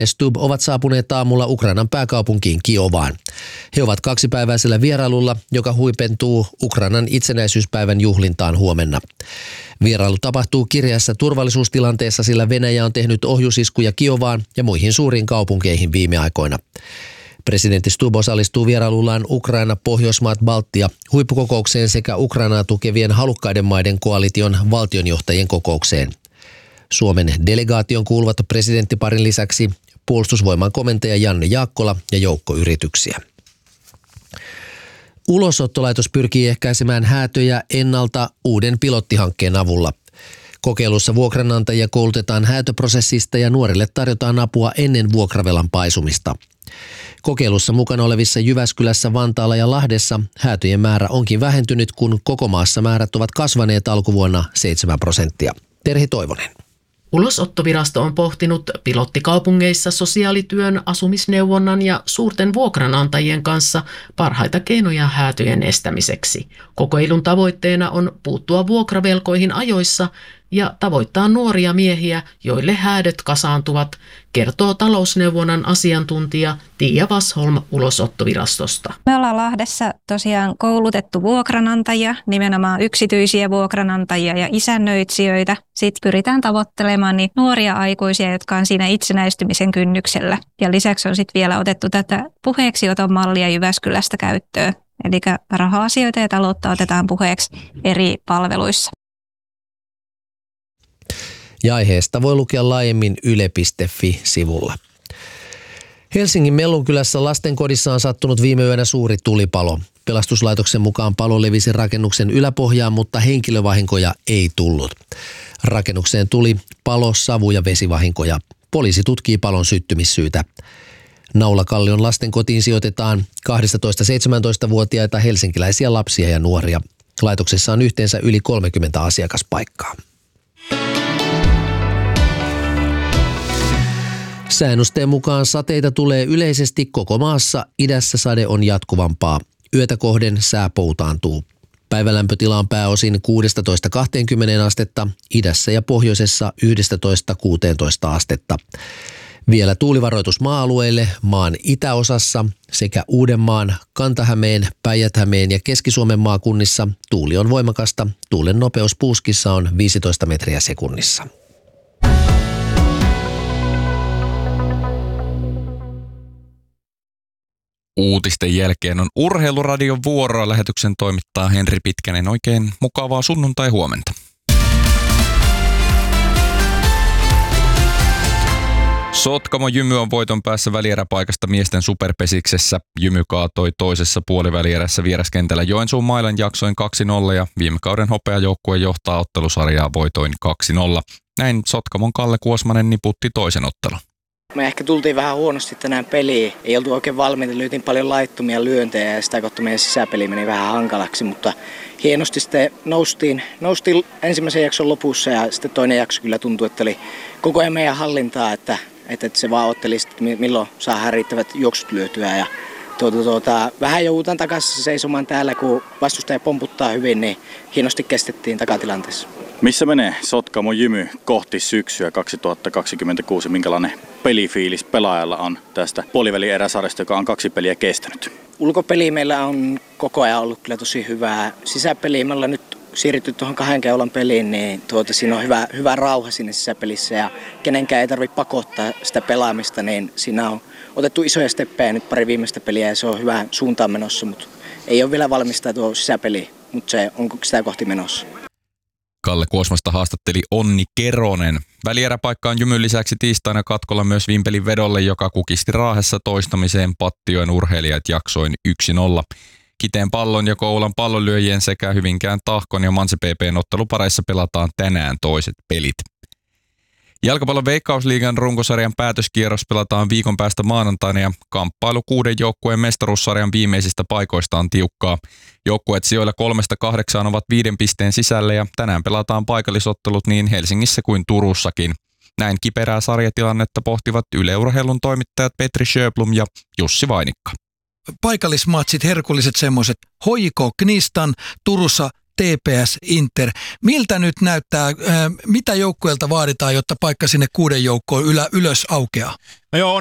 ja Stubb ovat saapuneet aamulla Ukrainan pääkaupunkiin Kiovaan. He ovat 2-päiväisellä vierailulla, joka huipentuu Ukrainan itsenäisyyspäivän juhlintaan huomenna. Vierailu tapahtuu kireässä turvallisuustilanteessa, sillä Venäjä on tehnyt ohjusiskuja Kiovaan ja muihin suuriin kaupunkeihin viime aikoina. Presidentti Stubb osallistuu vierailullaan Ukraina, Pohjoismaat, Baltia huippukokoukseen sekä Ukrainaa tukevien halukkaiden maiden koalition valtionjohtajien kokoukseen. Suomen delegaation kuuluvat presidenttiparin lisäksi puolustusvoiman komentaja Janne Jaakkola ja joukko yrityksiä. Ulosottolaitos pyrkii ehkäisemään häätöjä ennalta uuden pilottihankkeen avulla. Kokeilussa vuokranantajia koulutetaan häätöprosessista ja nuorille tarjotaan apua ennen vuokravelan paisumista. Kokeilussa mukana olevissa Jyväskylässä, Vantaalla ja Lahdessa häätöjen määrä onkin vähentynyt, kun koko maassa määrät ovat kasvaneet alkuvuonna 7%. Terhi Toivonen. Ulosottovirasto on pohtinut pilottikaupungeissa sosiaalityön, asumisneuvonnan ja suurten vuokranantajien kanssa parhaita keinoja häätöjen estämiseksi. Kokeilun tavoitteena on puuttua vuokravelkoihin ajoissa ja tavoittaa nuoria miehiä, joille häädöt kasaantuvat, kertoo talousneuvonnan asiantuntija Tiia Vasholm Ulosottovirastosta. Me ollaan Lahdessa tosiaan koulutettu vuokranantajia, nimenomaan yksityisiä vuokranantajia ja isännöitsijöitä. Sitten pyritään tavoittelemaan niin nuoria aikuisia, jotka on siinä itsenäistymisen kynnyksellä. Ja lisäksi on sitten vielä otettu tätä puheeksioton mallia Jyväskylästä käyttöön. Eli raha-asioita ja taloutta otetaan puheeksi eri palveluissa. Ja aiheesta voi lukea laajemmin yle.fi-sivulla. Helsingin Mellunkylässä lastenkodissa on sattunut viime yönä suuri tulipalo. Pelastuslaitoksen mukaan palo levisi rakennuksen yläpohjaan, mutta henkilövahinkoja ei tullut. Rakennukseen tuli palo-, savu- ja vesivahinkoja. Poliisi tutkii palon syttymissyytä. Naulakallion lastenkotiin sijoitetaan 12-17-vuotiaita helsinkiläisiä lapsia ja nuoria. Laitoksessa on yhteensä yli 30 asiakaspaikkaa. Säännösten mukaan sateita tulee yleisesti koko maassa, idässä sade on jatkuvampaa. Yötä kohden sää poutaantuu. Päivälämpötila on pääosin 16-20 astetta, idässä ja pohjoisessa 11-16 astetta. Vielä tuulivaroitus maa-alueille maan itäosassa sekä Uudenmaan, Kanta-Hämeen, Päijät-Hämeen ja Keski-Suomen maakunnissa tuuli on voimakasta. Tuulen nopeus puuskissa on 15 metriä sekunnissa. Uutisten jälkeen on Urheiluradion vuoroa. Lähetyksen toimittaa Henri Pitkänen. Oikein mukavaa sunnuntai-huomenta. Sotkamo Jymy on voiton päässä välieräpaikasta miesten superpesiksessä. Jymy kaatoi toisessa puolivälierässä vieraskentällä Joensuun Mailan jaksoin 2-0 ja viime kauden hopeajoukkue johtaa ottelusarjaa voitoin 2-0. Näin Sotkamon Kalle Kuosmanen niputti toisen ottelun. Me ehkä tultiin vähän huonosti tänään peliin. Ei oltu oikein valmiita, lyötiin paljon laittomia lyöntejä ja sitä kautta meidän sisäpeli meni vähän hankalaksi, mutta hienosti sitten noustiin ensimmäisen jakson lopussa ja sitten toinen jakso kyllä tuntui, että oli koko ajan meidän hallintaa, että se vaan otteli sitten, milloin saadaan riittävät juoksut lyötyä ja vähän joudutaan takaisin seisomaan täällä, kun vastustaja pomputtaa hyvin, niin hienosti kestettiin takatilanteessa. Missä menee Sotkamo Jymy kohti syksyä 2026? Minkälainen pelifiilis pelaajalla on tästä puolivälieräsarjasta, joka on 2 peliä kestänyt? Ulkopeli meillä on koko ajan ollut kyllä tosi hyvää. Sisäpeli me ollaan nyt siirrytty tuohon 2 keulan peliin, niin siinä on hyvä rauha siinä sisäpelissä ja kenenkään ei tarvitse pakottaa sitä pelaamista, niin siinä on otettu isoja steppejä nyt pari viimeistä peliä ja se on hyvään suuntaan menossa, mutta ei ole vielä valmista tuo sisäpeli, mutta se on sitä kohti menossa. Kalle Kuosmasta haastatteli Onni Keronen. Välieräpaikka on Jymyn lisäksi tiistaina katkolla myös Vimpelin vedolle, joka kukisti Raahessa toistamiseen Pattijoen urheilijat jaksoin 1-0. Kiteen Pallon ja Kouvolan pallonlyöjien sekä Hyvinkään Tahkon ja Manse PP:n ottelupareissa pelataan tänään toiset pelit. Jalkapallon Veikkausliigan runkosarjan päätöskierros pelataan viikon päästä maanantaina ja kamppailu 6 joukkueen mestaruussarjan viimeisistä paikoista on tiukkaa. Joukkueet sijoilla 3-8 ovat 5 pisteen sisällä ja tänään pelataan paikallisottelut niin Helsingissä kuin Turussakin. Näin kiperää sarjatilannetta pohtivat Yle Urheilun toimittajat Petri Sjöblom ja Jussi Vainikka. Paikallismatsit, herkulliset semmoiset. HJK Knistan Turussa TPS Inter. Miltä nyt näyttää, mitä joukkueelta vaaditaan, jotta paikka sinne 6 joukkoon ylös aukeaa? No joo,